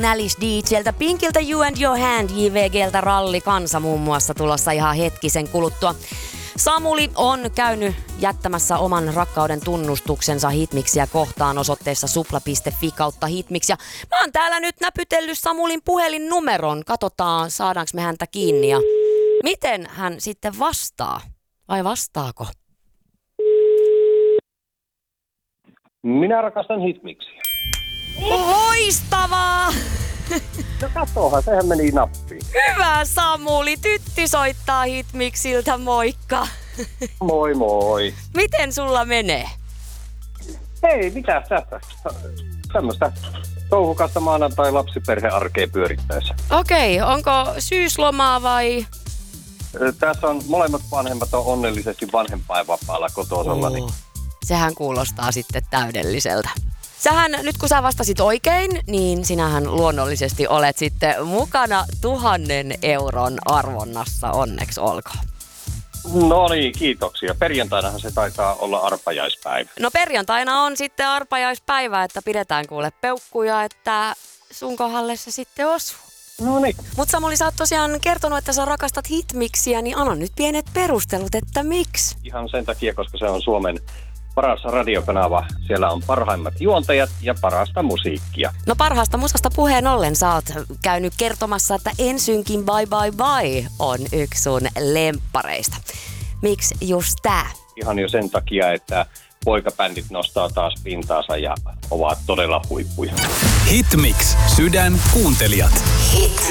Alice DJltä, Pinkiltä You and Your Hand, JVGltä Ralli Kansa muun muassa tulossa ihan hetkisen kuluttua. Samuli on käynyt jättämässä oman rakkauden tunnustuksensa Hitmixiä kohtaan osoitteessa supla.fi/hitmix. Ja mä oon täällä nyt näpytellyt Samulin puhelinnumeron. Katsotaan, saadaanko me häntä kiinni ja miten hän sitten vastaa. Vai vastaako? Minä rakastan Hitmixiä. Loistavaa! No katsohan, sehän meni nappiin. Hyvä Samuli, tytti soittaa Hitmixiltä, moikka. Moi moi. Miten sulla menee? Hei, mitäs tästä? Semmoista touhukasta maanantai lapsiperhearkea pyörittäessä. Okei, onko syyslomaa vai? Tässä on molemmat vanhemmat on onnellisesti vanhempainvapaalla kotosalla. Niin. Sehän kuulostaa sitten täydelliseltä. Sähän, nyt kun sä vastasit oikein, niin sinähän luonnollisesti olet sitten mukana 1,000 euron arvonnassa, onneksi olkoon. No niin, kiitoksia. Perjantainahan se taitaa olla arpajaispäivä. No perjantaina on sitten arpajaispäivä, että pidetään kuule peukkuja, että sun kohdalle se sitten osuu. No niin. Mut Samuli, sä oot tosiaan kertonut, että sä rakastat Hitmixiä, niin anna nyt pienet perustelut, että miksi? Ihan sen takia, koska se on Suomen paras radiokanava. Siellä on parhaimmat juontajat ja parasta musiikkia. No parhaasta musasta puheen ollen sä oot käynyt kertomassa, että Ensynkin Bye Bye Bye on yksi sun lemppareista. Miksi just tää? Ihan jo sen takia, että poikabändit nostaa taas pintaansa ja ovat todella huippuja. Hitmix, sydän kuuntelijat. Hit.